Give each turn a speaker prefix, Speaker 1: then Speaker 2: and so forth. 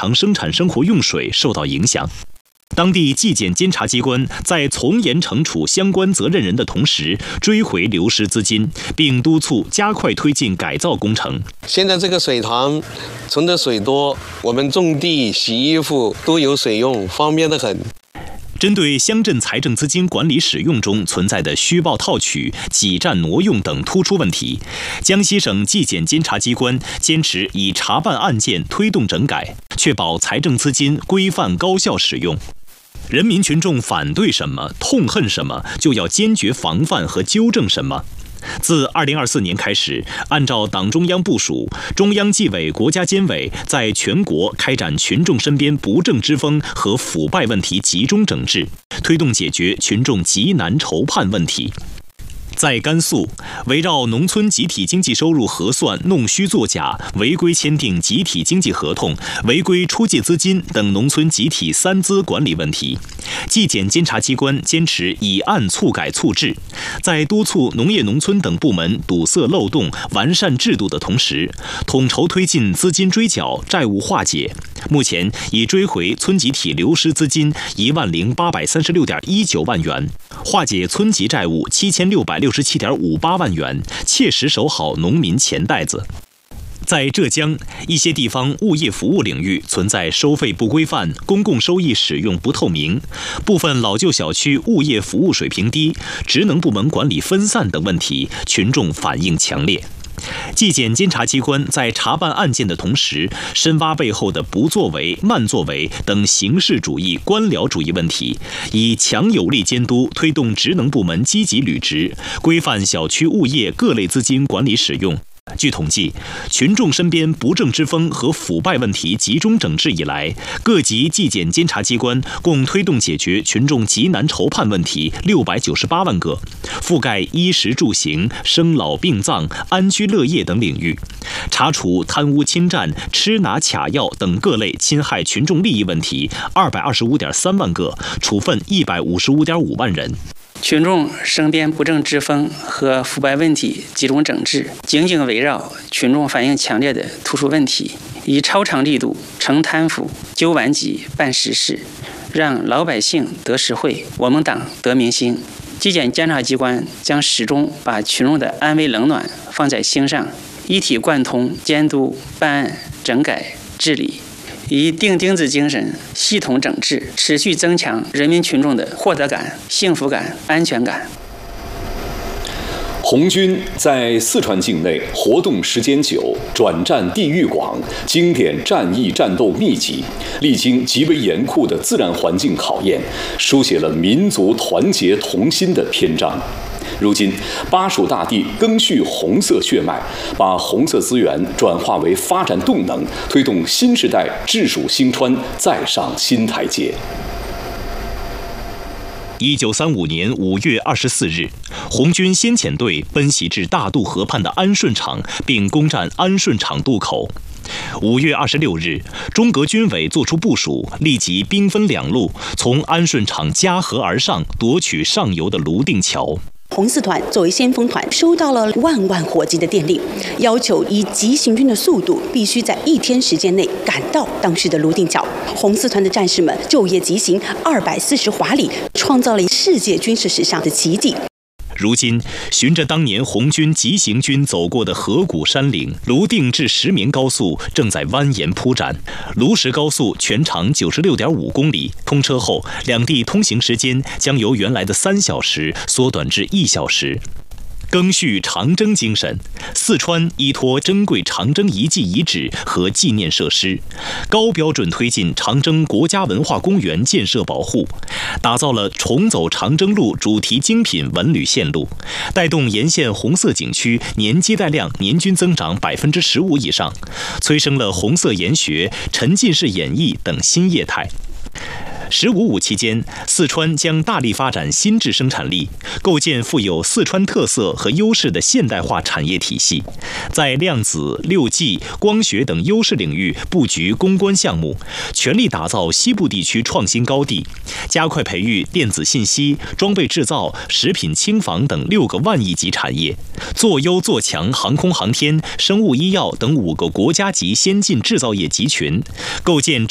Speaker 1: 常生产生活用水受到影响。当地纪检监察机关在从严惩处相关责任人的同时，追回流失资金，并督促加快推进改造工程。
Speaker 2: 现在这个水塘存的水多，我们种地、洗衣服都有水用，方便得很。
Speaker 1: 针对乡镇财政资金管理使用中存在的虚报套取、挤占挪用等突出问题，江西省纪检监察机关坚持以查办案件推动整改，确保财政资金规范高效使用。人民群众反对什么、痛恨什么，就要坚决防范和纠正什么。自2024年开始，按照党中央部署，中央纪委国家监委在全国开展群众身边不正之风和腐败问题集中整治，推动解决群众急难愁盼问题。在甘肃，围绕农村集体经济收入核算弄虚作假、违规签订集体经济合同、违规出借资金等农村集体三资管理问题，纪检监察机关坚持以案促改促治，在督促农业农村等部门堵塞漏洞、完善制度的同时，统筹推进资金追缴、债务化解。目前已追回村集体流失资金10836.19万元，化解村级债务7667.58万元，切实守好农民钱袋子。在浙江，一些地方物业服务领域存在收费不规范、公共收益使用不透明、部分老旧小区物业服务水平低、职能部门管理分散等问题，群众反映强烈。纪检监察机关在查办案件的同时，深挖背后的不作为、慢作为等形式主义、官僚主义问题，以强有力监督推动职能部门积极履职，规范小区物业各类资金管理使用。据统计，群众身边不正之风和腐败问题集中整治以来，各级纪检监察机关共推动解决群众急难愁盼问题698万个，覆盖衣食住行、生老病葬、安居乐业等领域，查处贪污侵占、吃拿卡要等各类侵害群众利益问题225.3万个，处分155.5万人。
Speaker 3: 群众身边不正之风和腐败问题集中整治，紧紧围绕群众反映强烈的突出问题，以超长力度惩贪腐、纠顽疾、办实事，让老百姓得实惠，我们党得民心。纪检监察机关将始终把群众的安危冷暖放在心上，一体贯通监督、办案、整改、治理，以钉钉子精神系统整治，持续增强人民群众的获得感、幸福感、安全感。
Speaker 4: 红军在四川境内活动时间久，转战地域广，经典战役战斗密集，历经极为严酷的自然环境考验，书写了民族团结同心的篇章。如今，巴蜀大地赓续红色血脉，把红色资源转化为发展动能，推动新时代治蜀兴川再上新台阶。
Speaker 1: 1935年5月24日，红军先遣队奔袭至大渡河畔的安顺场，并攻占安顺场渡口。5月26日，中革军委作出部署，立即兵分两路，从安顺场夹河而上，夺取上游的泸定桥。
Speaker 5: 红四团作为先锋团，收到了万万火急的电令，要求以急行军的速度，必须在1天时间内赶到当时的泸定桥。红四团的战士们昼夜急行240华里，创造了世界军事史上的奇迹。
Speaker 1: 如今，循着当年红军急行军走过的河谷山岭，泸定至石棉高速正在蜿蜒铺展。泸石高速全长96.5公里，通车后，两地通行时间将由原来的3小时缩短至1小时。赓续长征精神，四川依托珍贵长征遗迹遗址和纪念设施，高标准推进长征国家文化公园建设保护，打造了重走长征路主题精品文旅线路，带动沿线红色景区年接待量年均增长15%以上，催生了红色研学、沉浸式演艺等新业态。15.5期间，四川将大力发展新质生产力，构建富有四川特色和优势的现代化产业体系，在量子、6G、光学等优势领域布局攻关项目，全力打造西部地区创新高地，加快培育电子信息、装备制造、食品轻纺等6个万亿级产业，做优做强航空航天、生物医药等5个国家级先进制造业集群，构建